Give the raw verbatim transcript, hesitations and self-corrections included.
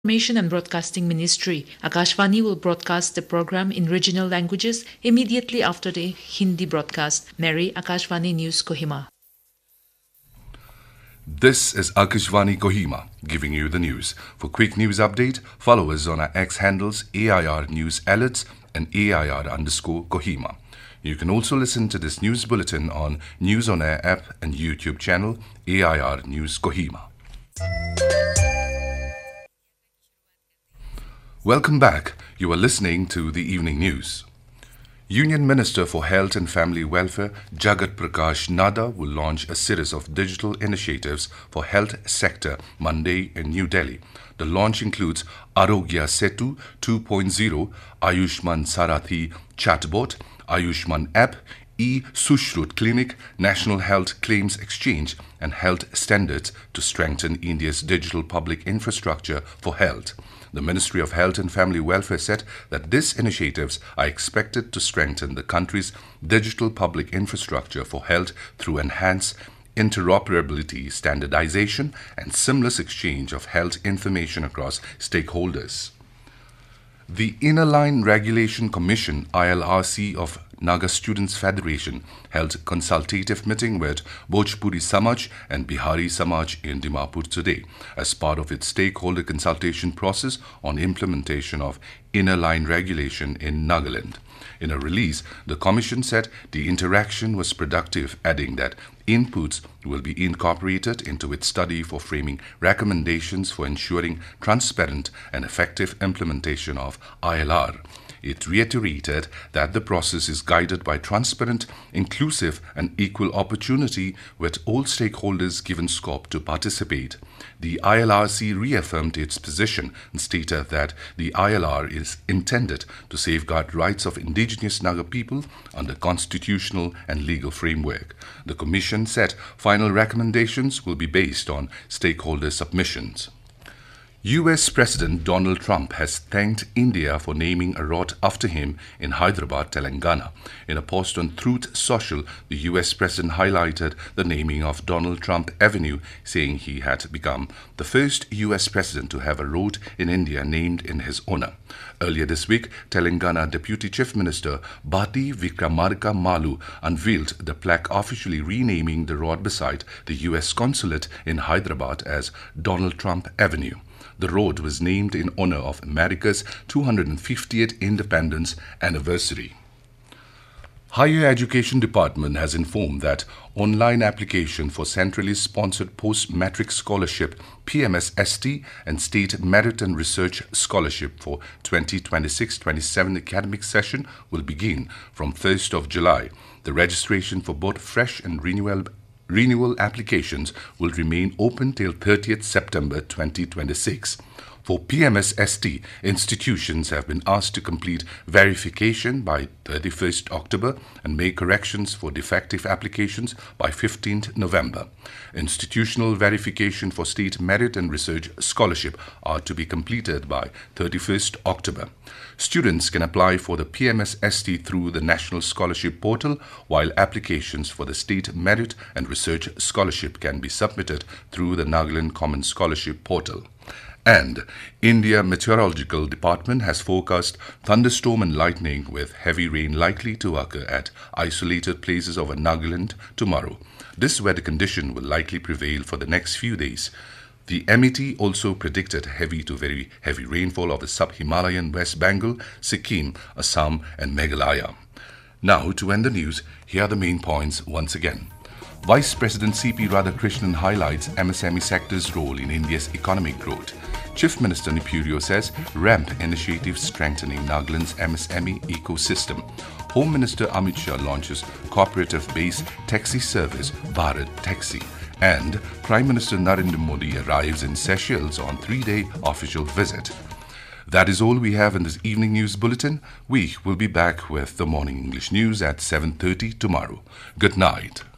Information and Broadcasting Ministry. Akashvani will broadcast the program in regional languages immediately after the Hindi broadcast. Mary, Akashvani News, Kohima. This is Akashvani Kohima giving you the news. For quick news update, follow us on our X handles A I R News Alerts and A I R underscore Kohima. You can also listen to this news bulletin on News on Air app and YouTube channel A I R News Kohima. Welcome back. You are listening to the evening news. Union Minister for Health and Family Welfare Jagat Prakash Nadda will launch a series of digital initiatives for health sector Monday in New Delhi. The launch includes Arogya Setu two point oh, Ayushman Sarathi chatbot, Ayushman app, E-Sushrut Clinic, National Health Claims Exchange and health standards to strengthen India's digital public infrastructure for health. The Ministry of Health and Family Welfare said that these initiatives are expected to strengthen the country's digital public infrastructure for health through enhanced interoperability, standardization, and seamless exchange of health information across stakeholders. The Inner Line Regulation Commission I L R C of Naga Students Federation held a consultative meeting with Bhojpuri Samaj and Bihari Samaj in Dimapur today as part of its stakeholder consultation process on implementation of Inner Line Regulation in Nagaland. In a release, the Commission said the interaction was productive, adding that inputs will be incorporated into its study for framing recommendations for ensuring transparent and effective implementation of I L R. It reiterated that the process is guided by transparent, inclusive and equal opportunity with all stakeholders given scope to participate. The I L R C reaffirmed its position and stated that the I L R is intended to safeguard rights of indigenous Naga people under constitutional and legal framework. The Commission said final recommendations will be based on stakeholder submissions. U S President Donald Trump has thanked India for naming a road after him in Hyderabad, Telangana. In a post on Truth Social, the U S President highlighted the naming of Donald Trump Avenue, saying he had become the first U S President to have a road in India named in his honor. Earlier this week, Telangana Deputy Chief Minister Bhati Vikramarka Malu unveiled the plaque officially renaming the road beside the U S consulate in Hyderabad as Donald Trump Avenue. The road was named in honor of America's two hundred fiftieth independence anniversary. Higher Education Department has informed that online application for centrally sponsored post-matric scholarship P M S S T and State Merit and Research Scholarship for twenty twenty-six twenty-seven academic session will begin from first of July. The registration for both fresh and renewal Renewal applications will remain open till thirtieth September twenty twenty-six. For P M S S T, institutions have been asked to complete verification by thirty-first October and make corrections for defective applications by fifteenth November. Institutional verification for State Merit and Research Scholarship are to be completed by thirty-first October. Students can apply for the P M S S T through the National Scholarship Portal, while applications for the State Merit and Research Scholarship can be submitted through the Nagaland Common Scholarship Portal. And India Meteorological Department has forecast thunderstorm and lightning with heavy rain likely to occur at isolated places over Nagaland tomorrow. This weather condition will likely prevail for the next few days. The M E T also predicted heavy to very heavy rainfall over sub-Himalayan West Bengal, Sikkim, Assam and Meghalaya. Now, to end the news, here are the main points once again. Vice President C P Radhakrishnan highlights M S M E sector's role in India's economic growth. Chief Minister Nipurio says RAMP initiative strengthening Nagaland's M S M E ecosystem. Home Minister Amit Shah launches cooperative-based taxi service Bharat Taxi. And Prime Minister Narendra Modi arrives in Seychelles on three-day official visit. That is all we have in this evening news bulletin. We will be back with the morning English news at seven thirty tomorrow. Good night.